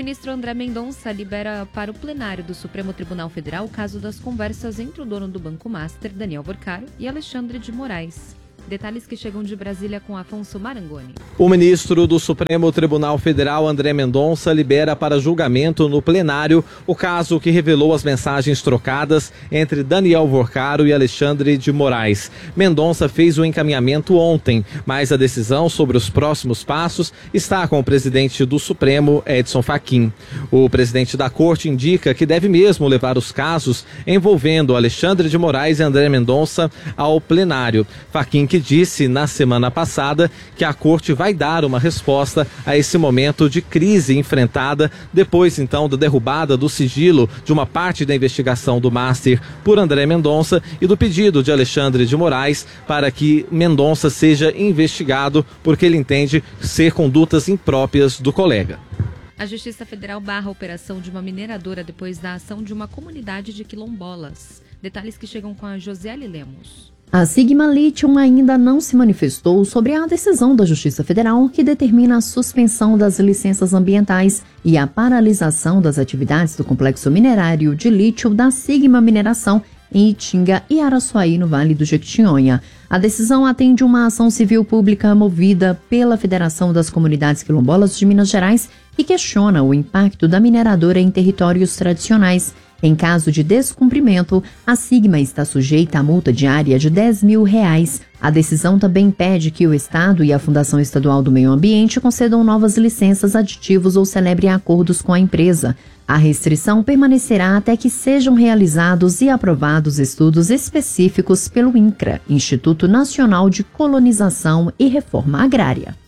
ministro André Mendonça libera para o plenário do Supremo Tribunal Federal o caso das conversas entre o dono do Banco Master, Daniel Vorcaro, e Alexandre de Moraes. Detalhes que chegam de Brasília com Afonso Marangoni. O ministro do Supremo Tribunal Federal, André Mendonça, libera para julgamento no plenário o caso que revelou as mensagens trocadas entre Daniel Vorcaro e Alexandre de Moraes. Mendonça fez o encaminhamento ontem, mas a decisão sobre os próximos passos está com o presidente do Supremo, Edson Fachin. O presidente da Corte indica que deve mesmo levar os casos envolvendo Alexandre de Moraes e André Mendonça ao plenário. Fachin que disse na semana passada que a Corte vai dar uma resposta a esse momento de crise enfrentada depois, então, da derrubada do sigilo de uma parte da investigação do Master por André Mendonça e do pedido de Alexandre de Moraes para que Mendonça seja investigado porque ele entende ser condutas impróprias do colega. A Justiça Federal barra a operação de uma mineradora depois da ação de uma comunidade de quilombolas. Detalhes que chegam com a Josiele Lemos. A Sigma Lithium ainda não se manifestou sobre a decisão da Justiça Federal que determina a suspensão das licenças ambientais e a paralisação das atividades do complexo minerário de lítio da Sigma Mineração em Itinga e Araçuaí, no Vale do Jequitinhonha. A decisão atende uma ação civil pública movida pela Federação das Comunidades Quilombolas de Minas Gerais que questiona o impacto da mineradora em territórios tradicionais. Em caso de descumprimento, a Sigma está sujeita a multa diária de R$10 mil. A decisão também pede que o Estado e a Fundação Estadual do Meio Ambiente concedam novas licenças, aditivos ou celebrem acordos com a empresa. A restrição permanecerá até que sejam realizados e aprovados estudos específicos pelo INCRA, Instituto Nacional de Colonização e Reforma Agrária.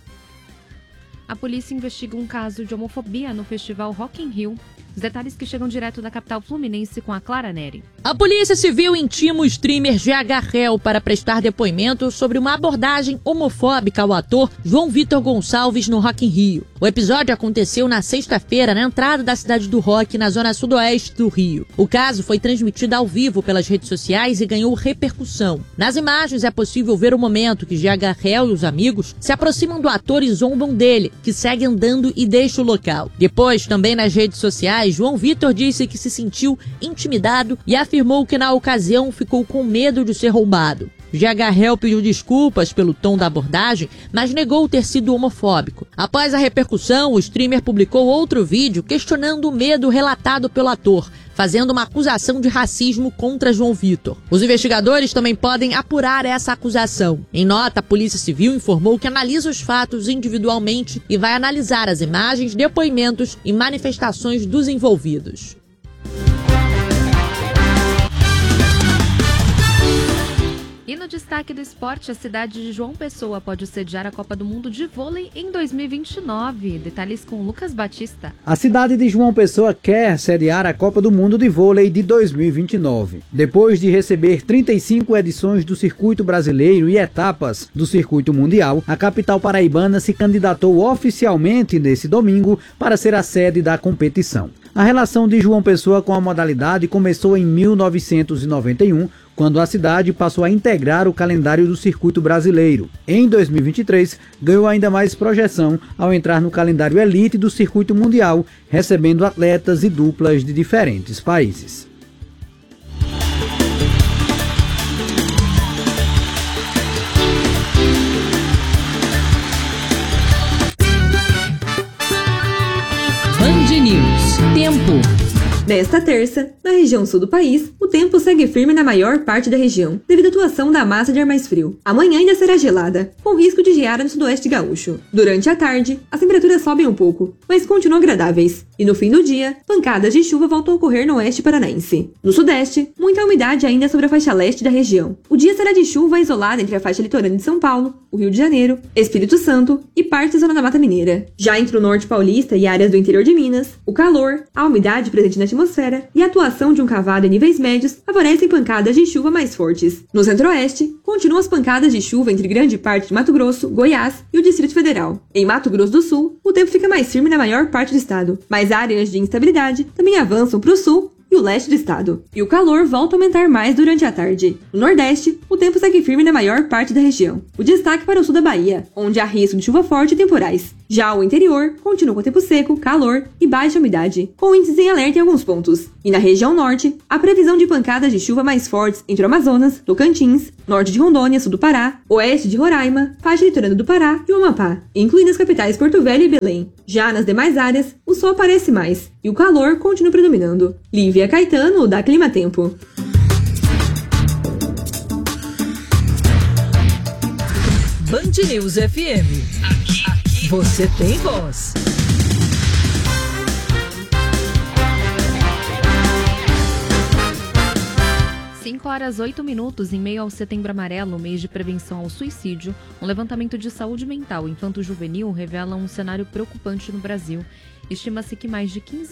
A polícia investiga um caso de homofobia no festival Rock in Rio. Os detalhes que chegam direto da capital fluminense com a Clara Neri. A Polícia Civil intima o streamer GH Hell para prestar depoimento sobre uma abordagem homofóbica ao ator João Vitor Gonçalves no Rock in Rio. O episódio aconteceu na sexta-feira na entrada da cidade do rock, na zona sudoeste do Rio. O caso foi transmitido ao vivo pelas redes sociais e ganhou repercussão. Nas imagens é possível ver o momento que GH Hell e os amigos se aproximam do ator e zombam dele, que segue andando e deixa o local. Depois, também nas redes sociais, João Vitor disse que se sentiu intimidado e afirmou que na ocasião ficou com medo de ser roubado. GH Hell pediu desculpas pelo tom da abordagem, mas negou ter sido homofóbico. Após a repercussão, o streamer publicou outro vídeo questionando o medo relatado pelo ator, fazendo uma acusação de racismo contra João Vitor. Os investigadores também podem apurar essa acusação. Em nota, a Polícia Civil informou que analisa os fatos individualmente e vai analisar as imagens, depoimentos e manifestações dos envolvidos. E no destaque do esporte, a cidade de João Pessoa pode sediar a Copa do Mundo de Vôlei em 2029. Detalhes com Lucas Batista. A cidade de João Pessoa quer sediar a Copa do Mundo de Vôlei de 2029. Depois de receber 35 edições do Circuito Brasileiro e etapas do Circuito Mundial, a capital paraibana se candidatou oficialmente nesse domingo para ser a sede da competição. A relação de João Pessoa com a modalidade começou em 1991, quando a cidade passou a integrar o calendário do circuito brasileiro. Em 2023, ganhou ainda mais projeção ao entrar no calendário elite do circuito mundial, recebendo atletas e duplas de diferentes países. Band News. Tempo. Nesta terça, na região sul do país, o tempo segue firme na maior parte da região, devido à atuação da massa de ar mais frio. Amanhã ainda será gelada, com risco de geada no sudoeste gaúcho. Durante a tarde, as temperaturas sobem um pouco, mas continuam agradáveis. E no fim do dia, pancadas de chuva voltam a ocorrer no oeste paranaense. No sudeste, muita umidade ainda sobre a faixa leste da região. O dia será de chuva isolada entre a faixa litorânea de São Paulo, o Rio de Janeiro, Espírito Santo e parte da zona da Mata Mineira. Já entre o norte paulista e áreas do interior de Minas, o calor, a umidade presente na atmosfera e a atuação de um cavado em níveis médios favorecem pancadas de chuva mais fortes. No centro-oeste, continuam as pancadas de chuva entre grande parte de Mato Grosso, Goiás e o Distrito Federal. Em Mato Grosso do Sul, o tempo fica mais firme na maior parte do estado, mas áreas de instabilidade também avançam para o sul e o leste do estado. E o calor volta a aumentar mais durante a tarde. No Nordeste, o tempo segue firme na maior parte da região. O destaque para o sul da Bahia, onde há risco de chuva forte e temporais. Já o interior continua com tempo seco, calor e baixa umidade, com índices em alerta em alguns pontos. E na região norte, a previsão de pancadas de chuva mais fortes entre o Amazonas, Tocantins, norte de Rondônia, sul do Pará, oeste de Roraima, faixa litorânea do Pará e o Amapá, incluindo as capitais Porto Velho e Belém. Já nas demais áreas, o sol aparece mais e o calor continua predominando. Lívia Caetano, da Clima Tempo. Band News FM. Aqui você tem voz. 5h08, em meio ao Setembro Amarelo, mês de prevenção ao suicídio, um levantamento de saúde mental infanto-juvenil revela um cenário preocupante no Brasil. Estima-se que mais de 15